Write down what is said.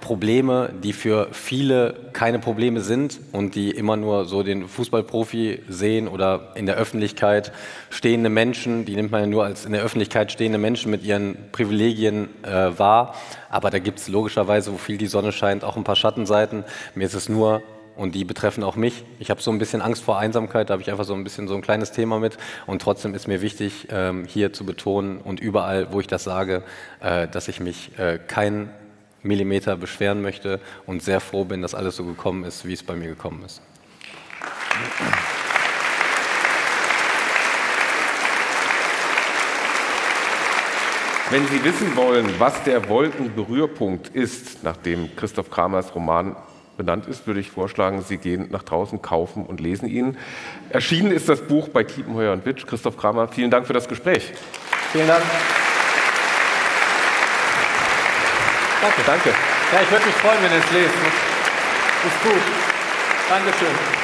Probleme, die für viele keine Probleme sind und die immer nur so den Fußballprofi sehen oder in der Öffentlichkeit stehende Menschen, die nimmt man ja nur als in der Öffentlichkeit stehende Menschen mit ihren Privilegien wahr. Aber da gibt es logischerweise, wo viel die Sonne scheint, auch ein paar Schattenseiten. Mir ist es nur, und die betreffen auch mich. Ich habe so ein bisschen Angst vor Einsamkeit, da habe ich einfach so ein bisschen so ein kleines Thema mit. Und trotzdem ist mir wichtig, hier zu betonen und überall, wo ich das sage, dass ich mich keinen Millimeter beschweren möchte und sehr froh bin, dass alles so gekommen ist, wie es bei mir gekommen ist. Wenn Sie wissen wollen, was der Wolkenberührpunkt ist, nachdem Christoph Kramers Roman benannt ist, würde ich vorschlagen, Sie gehen nach draußen, kaufen und lesen ihn. Erschienen ist das Buch bei Kiepenheuer & Witsch. Christoph Kramer, vielen Dank für das Gespräch. Vielen Dank. Danke. Ja, ich würde mich freuen, wenn ihr es lest. Ist gut. Dankeschön.